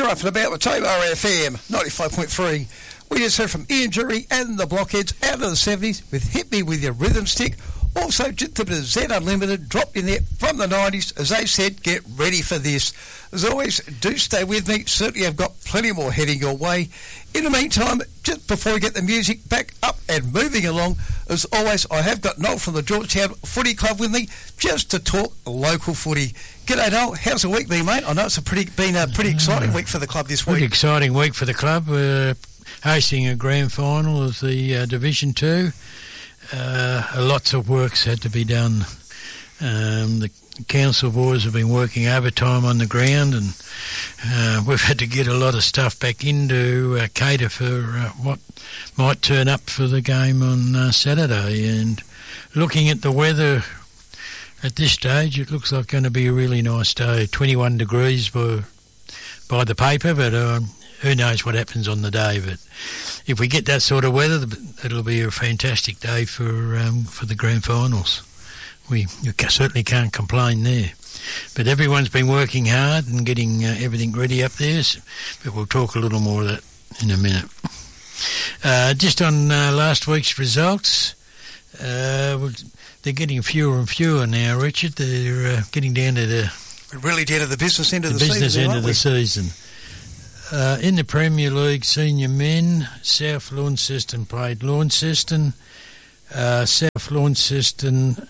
You're up and about with Tamar FM 95.3. We just heard from Ian Jury and the Blockheads out of the 70s with Hit Me With Your Rhythm Stick. Also, just a bit of Z Unlimited dropped in there from the 90s. As they said, get ready for this. As always, do stay with me. Certainly I've got plenty more heading your way. In the meantime, just before we get the music back up and moving along, as always, I have got Noel from the Georgetown Footy Club with me just to talk local footy. G'day, Noel. How's the week been, mate? I know it's been a pretty exciting week for the club this week. Pretty exciting week for the club. We're hosting a grand final of the Division 2. Lots of work's had to be done. The council boys have been working overtime on the ground, and we've had to get a lot of stuff back in to cater for what might turn up for the game on Saturday. And looking at the weather at this stage, it looks like going to be a really nice day. 21 degrees by the paper, but who knows what happens on the day. But if we get that sort of weather, it'll be a fantastic day for the grand finals. You certainly can't complain there. But everyone's been working hard and getting everything ready up there, but we'll talk a little more of that in a minute. Just on last week's results, they're getting fewer and fewer now, Richard. They're getting down to We're really down to the business end of the season. Business end of the season. In the Premier League Senior Men, South Launceston played Launceston. South Launceston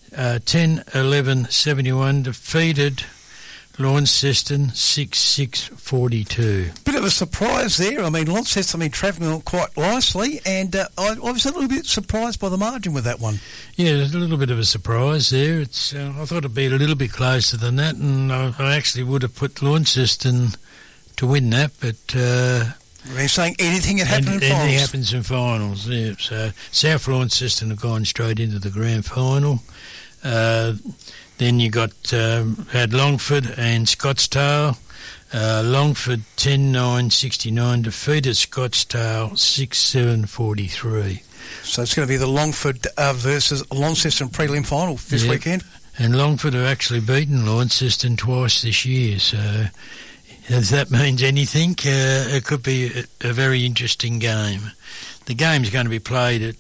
10-11-71 defeated Launceston 6-6-42. Bit of a surprise there. I mean, Launceston have been travelling on quite nicely, and I was a little bit surprised by the margin with that one. Yeah, there's a little bit of a surprise there. It's I thought it'd be a little bit closer than that, and I actually would have put Launceston to win that, but we're saying anything can happen in finals. Anything happens in finals, yeah. So South Launceston have gone straight into the grand final. Then you got had Longford and Scottsdale. Longford 10-9-69 defeated Scottsdale 6-7-43. So it's going to be the Longford versus Launceston prelim final this weekend. And Longford have actually beaten Launceston twice this year, so if that means anything, it could be a very interesting game. The game's going to be played at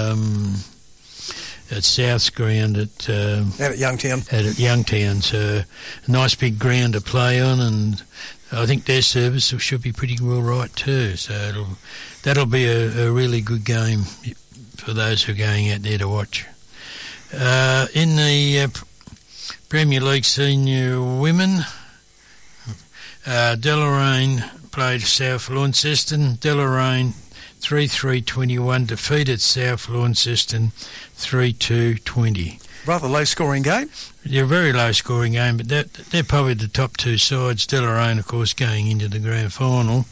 South's ground out at Youngtown. At Youngtown, so a nice big ground to play on, and I think their service should be pretty well right too. So that'll be a really good game for those who are going out there to watch. In the Premier League Senior Women, Deloraine played South Launceston. Deloraine 3-3-21 defeated South Launceston 3-2-20. Rather low scoring game. Yeah, very low scoring game, but they're probably the top two sides. Deloraine, of course, going into the grand final.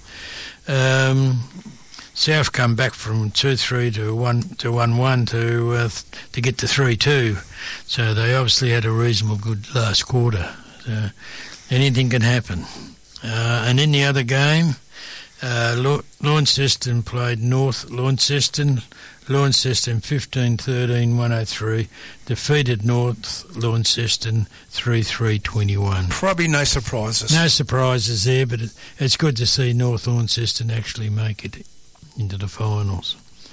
South come back from 2-3 to 1-1 to get to 3-2. So they obviously had a reasonable good last quarter. So anything can happen. And in the other game, Launceston played North Launceston. Launceston 15-13-103 defeated North Launceston 3-3-21. Probably no surprises. No surprises there, but it's good to see North Launceston actually make it into the finals.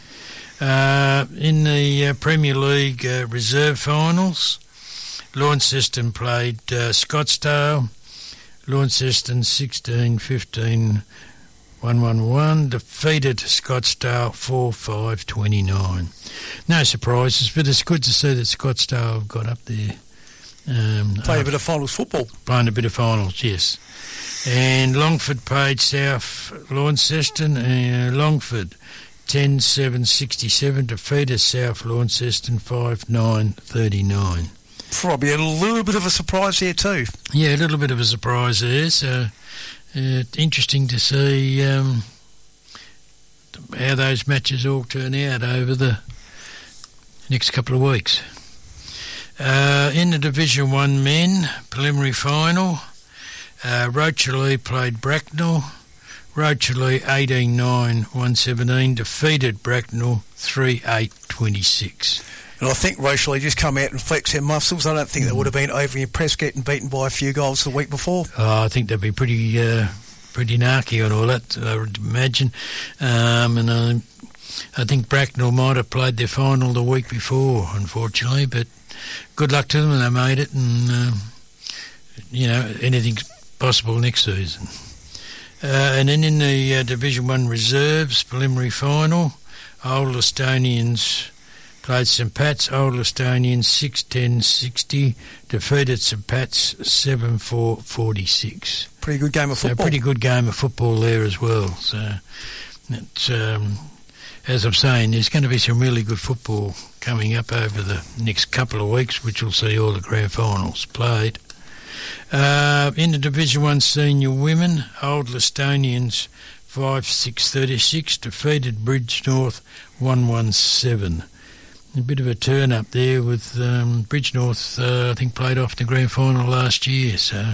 In the Premier League reserve finals, Launceston played Scottsdale. Launceston 16-15-111 defeated Scottsdale 4-5-29. No surprises, but it's good to see that Scottsdale have got up there. Play a bit of finals football. Playing a bit of finals, yes. And Longford played South Launceston, and Longford 10-7-67 defeated South Launceston 5-9-39. Probably a little bit of a surprise there too. Yeah, a little bit of a surprise there. So interesting to see how those matches all turn out over the next couple of weeks. In the Division 1 men preliminary final, Rocherley played Bracknell. Rocherley 18-9-117 defeated Bracknell 3-8-26. And I think Rocherley just come out and flex their muscles. I don't think they would have been overly impressed getting beaten by a few goals the week before. I think they'd be pretty pretty narky and all that, I would imagine. And I think Bracknell might have played their final the week before, unfortunately, but good luck to them, and they made it, and, anything's possible next season. And then in the Division 1 Reserves preliminary final, Old Estonians played St Pat's. Old Estonians 6-10-60, defeated St Pat's 7-4-46. Pretty good game of football. Pretty good game of football there as well. So it's, as I'm saying, there's going to be some really good football coming up over the next couple of weeks, which will see all the grand finals played. In the Division 1 Senior Women, Old Estonians 5-6-36, defeated Bridgenorth 1-1-7. A bit of a turn up there with Bridgenorth, I think, played off the grand final last year, so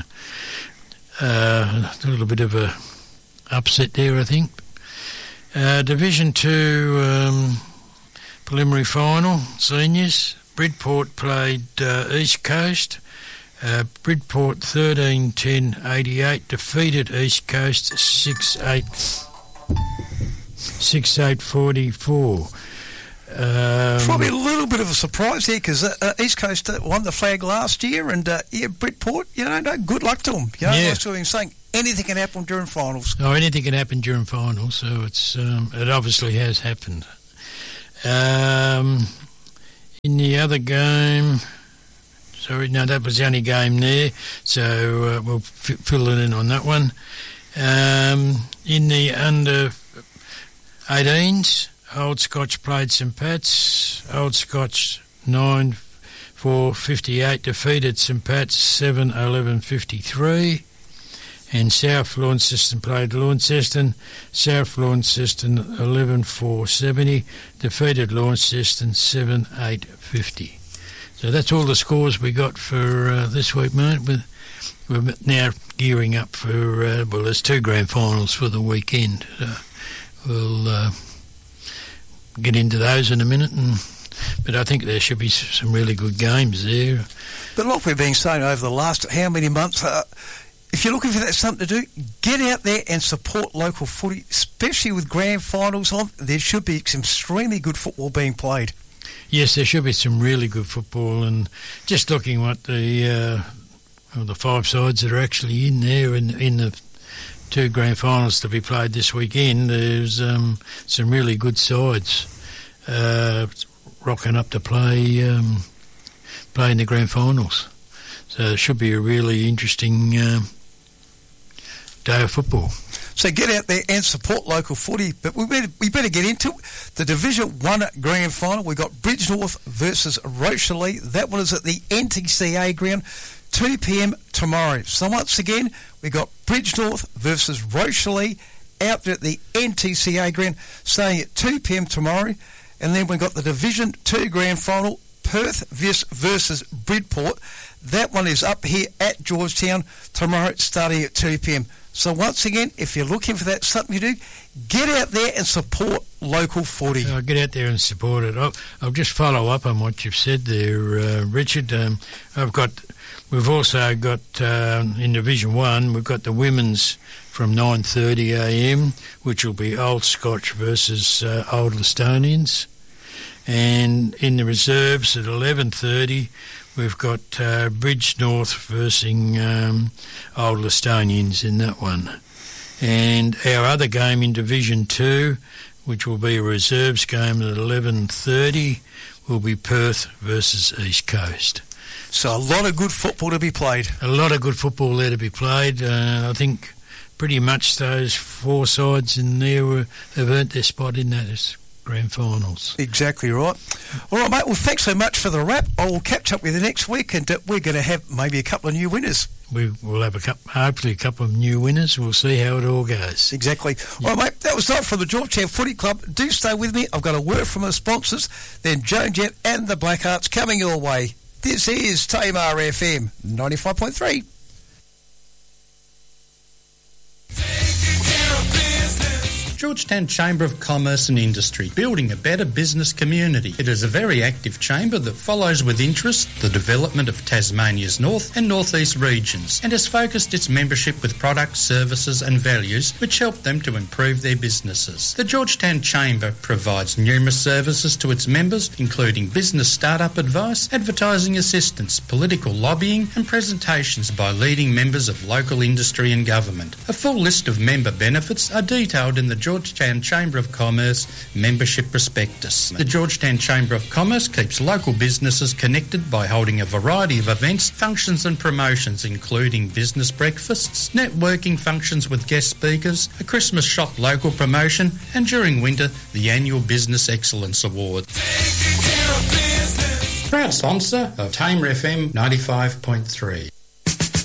a little bit of a upset there, I think. Division 2 preliminary final, seniors, Bridport played East Coast. Bridport 13-10-88, defeated East Coast 6-8-44. Probably a little bit of a surprise here because East Coast won the flag last year, and Bridport, good luck to them. That's what I'm saying. Anything can happen during finals. Oh, anything can happen during finals, so it's it obviously has happened. In the other game, sorry, no, that was the only game there, so we'll fill it in on that one. In the under 18s, Old Scotch played St Pat's. Old Scotch 9-4-58, defeated St Pat's 7-11-53. And South Launceston played Launceston. South Launceston 11-4-70, defeated Launceston 7-8-50. So that's all the scores we got for this week, mate. We're now gearing up for, there's 2 grand finals for the weekend. We'll get into those in a minute, but I think there should be some really good games there. But like we've been saying over the last how many months, if you're looking for that something to do, get out there and support local footy, especially with grand finals on. There should be some extremely good football being played. Yes, there should be some really good football, and just looking what the 5 sides that are actually in there in the 2 grand finals to be played this weekend, there's some really good sides rocking up to play in the grand finals. So it should be a really interesting day of football. So get out there and support local footy. But we better get into it. The Division 1 grand final, we got Bridgenorth versus Rochelle. That one is at the NTCA ground, 2 p.m. tomorrow. So once again, we got Bridgenorth versus Rochelle out there at the NTCA ground, starting at 2 p.m. tomorrow. And then we got the Division 2 grand final, Perth versus Bridport. That one is up here at Georgetown tomorrow, starting at 2 p.m. So once again, if you're looking for that something to do, get out there and support local footy. Get out there and support it. I'll just follow up on what you've said there, Richard. We've also got in Division 1, we've got the women's from 9:30 a.m, which will be Old Scotch versus Old Estonians. And in the reserves at 11:30, we've got Bridgenorth versus Old Estonians in that one. And our other game in Division 2, which will be a reserves game at 11:30, will be Perth versus East Coast. So a lot of good football to be played. A lot of good football there to be played. I think pretty much those 4 sides in there have earned their spot in that grand finals. Exactly right. All right, mate. Well, thanks so much for the wrap. I will catch up with you next week, and we're going to have maybe a couple of new winners. We will have hopefully a couple of new winners. We'll see how it all goes. Exactly. Yeah. All right, mate. That was time from the Georgetown Footy Club. Do stay with me. I've got a word from our sponsors, then Joan Jett and the Blackhearts coming your way. This is Tamar FM 95.3. Georgetown Chamber of Commerce and Industry, building a better business community. It is a very active chamber that follows with interest the development of Tasmania's north and northeast regions and has focused its membership with products, services and values which help them to improve their businesses. The Georgetown Chamber provides numerous services to its members, including business startup advice, advertising assistance, political lobbying and presentations by leading members of local industry and government. A full list of member benefits are detailed in the Georgetown Chamber of Commerce membership prospectus. The Georgetown Chamber of Commerce keeps local businesses connected by holding a variety of events, functions and promotions, including business breakfasts, networking functions with guest speakers, a Christmas shop local promotion, and during winter, the annual Business Excellence Award. Proud sponsor of Tamer FM 95.3.